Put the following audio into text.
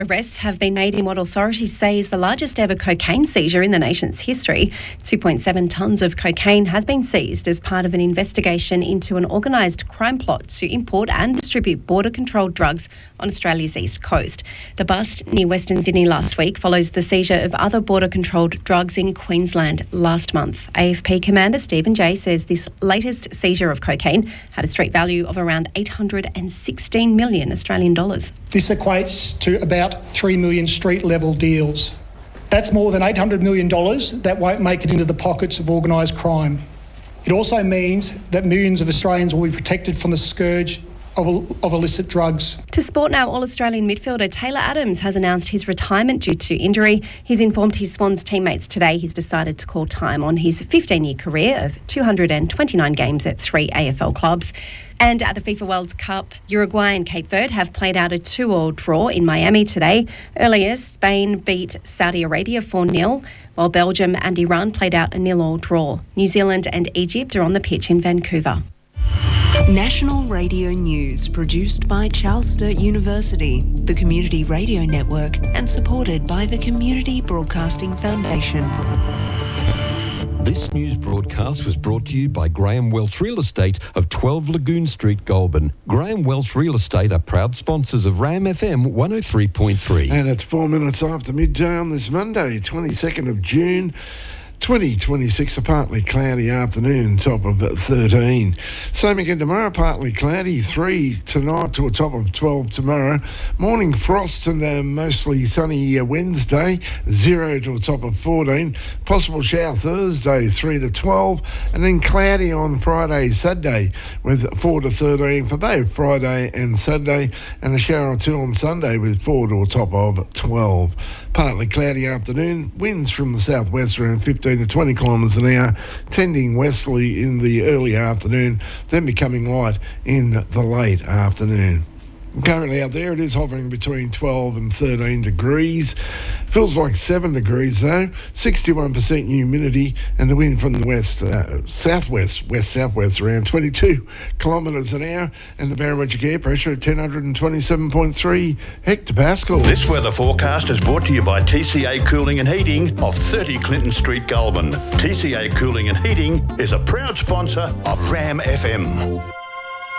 Arrests have been made in what authorities say is the largest ever cocaine seizure in the nation's history. 2.7 tonnes of cocaine has been seized as part of an investigation into an organised crime plot to import and distribute border-controlled drugs on Australia's east coast. The bust near Western Sydney last week follows the seizure of other border-controlled drugs in Queensland last month. AFP Commander Stephen Jay says this latest seizure of cocaine had a street value of around 816 million Australian dollars. This equates to about 3 million street-level deals. That's more than $800 million that won't make it into the pockets of organised crime. It also means that millions of Australians will be protected from the scourge of illicit drugs. To sport now, All-Australian midfielder Taylor Adams has announced his retirement due to injury. He's informed his Swans teammates today he's decided to call time on his 15-year career of 229 games at 3 AFL clubs. And at the FIFA World Cup, Uruguay and Cape Verde have played out a 2-2 draw in Miami today. Earlier, Spain beat Saudi Arabia 4-0, while Belgium and Iran played out a 0-0 draw. New Zealand and Egypt are on the pitch in Vancouver. National Radio News, produced by Charles Sturt University, the Community Radio Network, and supported by the Community Broadcasting Foundation. This news broadcast was brought to you by Graham Welch Real Estate of 12 Lagoon Street, Goulburn. Graham Welch Real Estate are proud sponsors of RAM FM 103.3. And it's 4 minutes after midday on this Monday, 22nd of June. 2026, a partly cloudy afternoon, top of 13. Same again tomorrow, partly cloudy, 3 tonight to a top of 12 tomorrow. Morning frost and mostly sunny Wednesday, 0 to a top of 14. Possible shower Thursday, 3 to 12. And then cloudy on Friday, Saturday, with 4 to 13 for both Friday and Saturday. And a shower or two on Sunday with 4 to a top of 12. Partly cloudy afternoon, winds from the southwest around 15 to 20 kilometres an hour, tending westerly in the early afternoon, then becoming light in the late afternoon. Currently out there, it is hovering between 12 and 13 degrees. Feels like 7 degrees though. 61% humidity, and the wind from the west-southwest around 22 kilometres an hour, and the barometric air pressure at 1027.3 hectopascals. This weather forecast is brought to you by TCA Cooling and Heating of 30 Clinton Street, Goulburn. TCA Cooling and Heating is a proud sponsor of RAM FM.